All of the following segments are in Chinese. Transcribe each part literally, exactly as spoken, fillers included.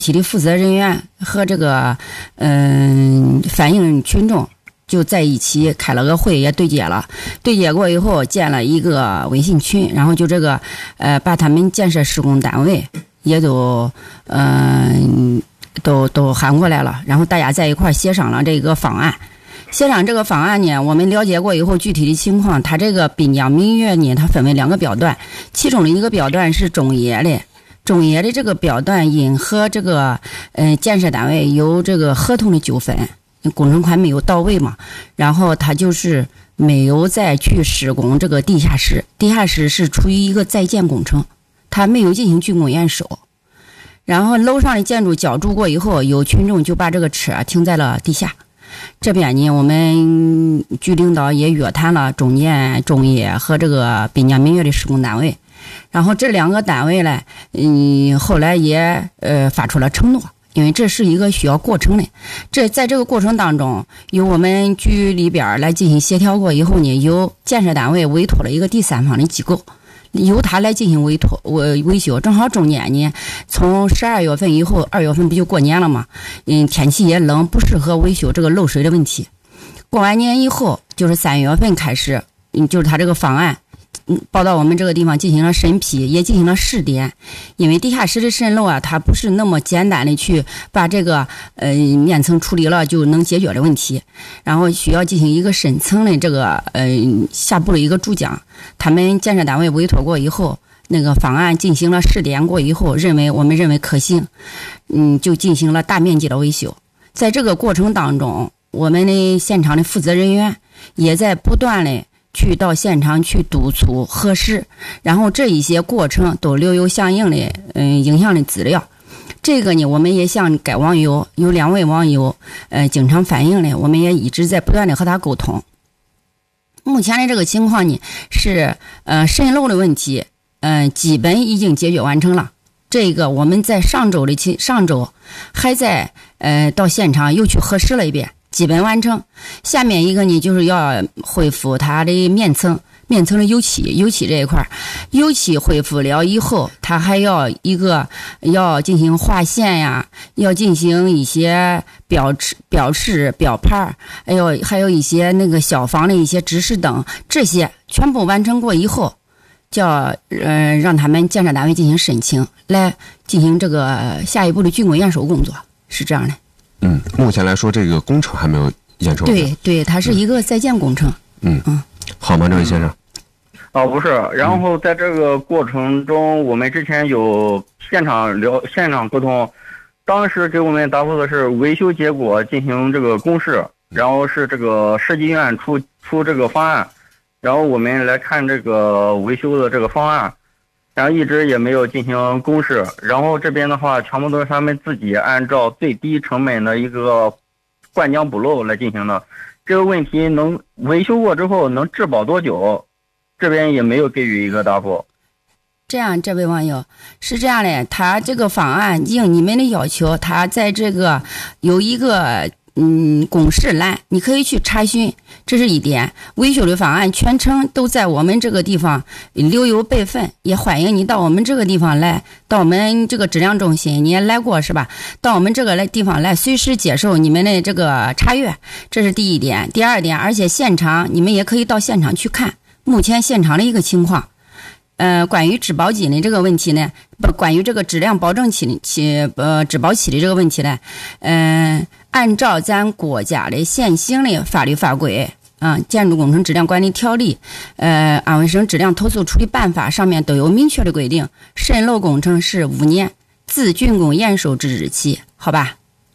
体的负责人员和这个嗯、呃、反映群众就在一起开了个会，也对接了，对接过以后建了一个微信群，然后就这个呃把他们建设施工单位也都嗯、呃、都都喊过来了，然后大家在一块协商了这个方案。协商这个方案呢，我们了解过以后具体的情况，它这个滨江明月呢，它分为两个标段，其中的一个标段是中野的。中野的这个标段因和这个呃建设单位有这个合同的纠纷，工程款没有到位嘛，然后他就是没有再去施工这个地下室，地下室是处于一个在建工程，他没有进行竣工验收。然后楼上的建筑浇筑过以后，有群众就把这个车停在了地下。这边呢，我们局领导也约谈了中建、中野和这个滨江明月的施工单位。然后这两个单位呢，嗯，后来也呃发出了承诺，因为这是一个需要过程的。这在这个过程当中，由我们局里边来进行协调过以后呢，由建设单位委托了一个第三方的机构，由他来进行委托维维修。正好中间呢，从十二月份以后，二月份不就过年了吗？嗯，天气也冷，不适合维修这个漏水的问题。过完年以后，就是三月份开始，嗯，就是他这个方案。嗯，报到我们这个地方进行了审批，也进行了试点。因为地下室的渗漏啊，它不是那么简单的去把这个呃面层处理了就能解决的问题，然后需要进行一个深层的这个呃下部的一个注浆。他们建设单位委托过以后，那个方案进行了试点过以后，认为我们认为可行，嗯，就进行了大面积的维修。在这个过程当中，我们的现场的负责人员也在不断的去到现场去督促核实，然后这一些过程都留有相应的嗯影像的资料。这个呢，我们也向该网友有两位网友呃经常反映的，我们也一直在不断的和他沟通。目前的这个情况呢是呃渗漏的问题，嗯、呃、基本已经解决完成了。这个我们在上周的期上周还在呃到现场又去核实了一遍。基本完成。下面一个呢，就是要恢复它的面层，面层的油漆，油漆这一块，油漆恢复了以后，它还要一个要进行划线呀，要进行一些标志、标识、标牌，还有还有一些那个消防的一些指示灯，这些全部完成过以后，叫呃让他们建设单位进行申请，来进行这个下一步的竣工验收工作，是这样的。 嗯，目前来说，这个工程还没有验收。 对对，它是一个在建工程。 嗯嗯，好吗，这位先生？ 哦，不是，然后在这个过程中，我们之前有现场聊、现场沟通，当时给我们答复的是维修结果进行这个公示，然后是这个设计院出出这个方案，然后我们来看这个维修的这个方案。然后一直也没有进行公示，然后这边的话全部都是他们自己按照最低成本的一个灌浆补漏来进行的。这个问题能维修过之后能质保多久，这边也没有给予一个答复。 这样，这位网友是这样的，他这个方案应你们的要求，他在这个有一个嗯公示栏，你可以去查询，这是一点。维修的方案全程都在我们这个地方留有备份，也欢迎你到我们这个地方来，到我们这个质量中心你也来过是吧？到我们这个来地方来，随时接受你们的这个查阅，这是第一点。第二点，而且现场你们也可以到现场去看目前现场的一个情况。呃，关于质保期的这个问题呢，不，关于这个质量保证期期呃质保期的这个问题呢，嗯、呃，按照咱国家的现行的法律法规啊，《建筑工程质量管理条例》呃，安徽省质量投诉处理办法上面都有明确的规定，渗漏工程是五年自竣工验收之日起，好吧？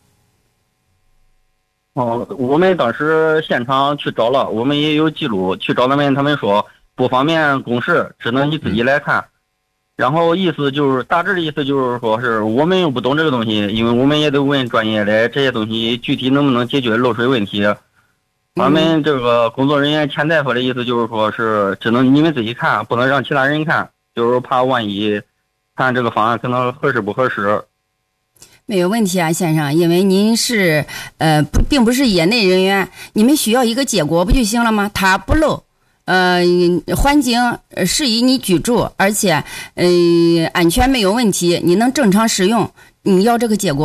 哦，我们当时现场去找了，我们也有记录，去找他们，他们说不方便公示，只能你自己来看。然后意思就是大致的意思就是说是我们又不懂这个东西，因为我们也得问专业的这些东西具体能不能解决漏水问题。咱们这个工作人员潜在说的意思就是说是只能你们自己看，不能让其他人看，就是怕万一看这个方案可能合适不合适。 没有问题啊，先生，因为您是呃不并不是业内人员，你们需要一个结果不就行了吗？它不漏。呃，环境适宜你居住，而且呃安全没有问题，你能正常使用， 你要这个结果。